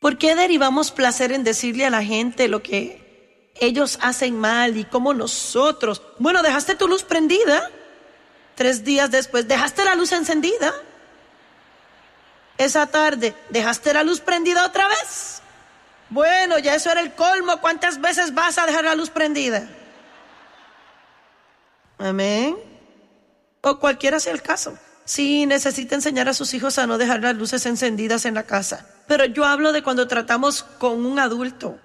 ¿Por qué derivamos placer en decirle a la gente lo que ellos hacen mal y cómo nosotros? Bueno, dejaste tu luz prendida. 3 días después, dejaste la luz encendida. Esa tarde, dejaste la luz prendida otra vez. Bueno, ya eso era el colmo. ¿Cuántas veces vas a dejar la luz prendida? Amén. O cualquiera sea el caso. Sí, necesita enseñar a sus hijos a no dejar las luces encendidas en la casa. Pero yo hablo de cuando tratamos con un adulto.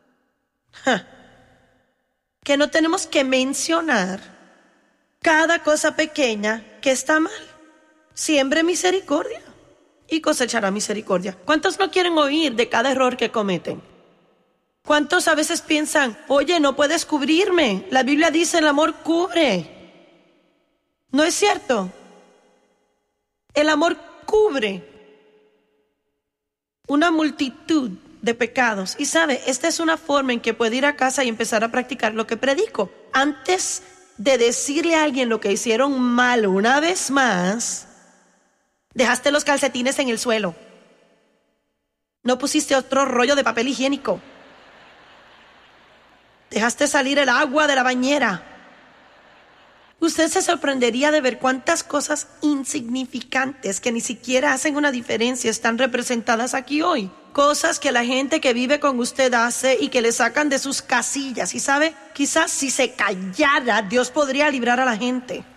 Que no tenemos que mencionar cada cosa pequeña que está mal. Siembre misericordia y cosechará misericordia. ¿Cuántos no quieren oír de cada error que cometen? ¿Cuántos a veces piensan, oye, no puedes cubrirme? La Biblia dice, el amor cubre. ¿No es cierto? El amor cubre una multitud de pecados. Y sabe, esta es una forma en que puede ir a casa y empezar a practicar lo que predico. Antes de decirle a alguien lo que hicieron mal una vez más, dejaste los calcetines en el suelo. No pusiste otro rollo de papel higiénico. Dejaste salir el agua de la bañera. Usted se sorprendería de ver cuántas cosas insignificantes que ni siquiera hacen una diferencia están representadas aquí hoy. Cosas que la gente que vive con usted hace y que le sacan de sus casillas. Y sabe, quizás si se callara, Dios podría librar a la gente.